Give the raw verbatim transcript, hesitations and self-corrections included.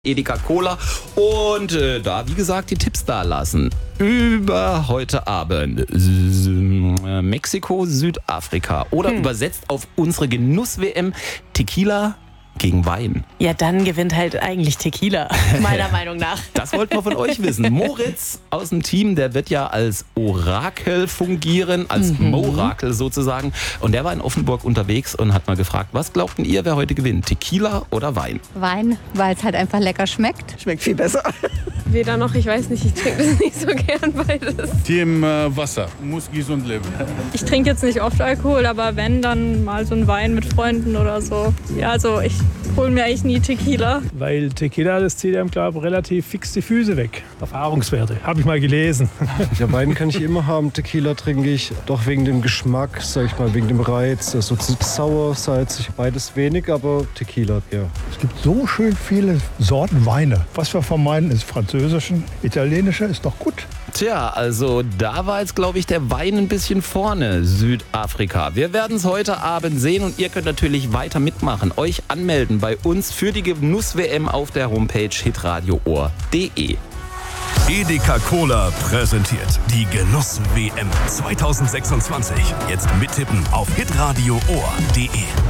Edeka Cola und äh, da, wie gesagt, die Tipps da lassen. Über heute Abend S- äh, Mexiko, Südafrika oder hm. übersetzt auf unsere Genuss-W M Tequila gegen Wein. Ja, dann gewinnt halt eigentlich Tequila, meiner Meinung nach. Das wollten wir von euch wissen. Moritz aus dem Team, der wird ja als Orakel fungieren, als mhm. Morakel sozusagen. Und der war in Offenburg unterwegs und hat mal gefragt, was glaubten ihr, wer heute gewinnt? Tequila oder Wein? Wein, weil es halt einfach lecker schmeckt. Schmeckt viel besser. Weder noch, ich weiß nicht, ich trinke das nicht so gern beides. Team äh, Wasser, muss gesund leben. Ich trinke jetzt nicht oft Alkohol, aber wenn, dann mal so ein Wein mit Freunden oder so. Ja, also ich hole mir eigentlich nie Tequila. Weil Tequila, das zieht einem, glaube ich, relativ fix die Füße weg. Erfahrungswerte, habe ich mal gelesen. Ja, Wein kann ich immer haben, Tequila trinke ich. Doch wegen dem Geschmack, sag ich mal, wegen dem Reiz. Also sauer, salzig, beides wenig, aber Tequila, ja. Es gibt so schön viele Sorten Weine. Was wir vermeiden, ist französischen, italienischer, ist doch gut. Tja, also da war jetzt, glaube ich, der Wein ein bisschen vorne, Südafrika. Wir werden es heute Abend sehen und ihr könnt natürlich weiter mitmachen. Euch anmelden bei uns für die Genuss-W M auf der Homepage hitradio ohr punkt de. Edeka Cola präsentiert die Genuss-W M zwanzig sechsundzwanzig. Jetzt mittippen auf hitradio ohr punkt de.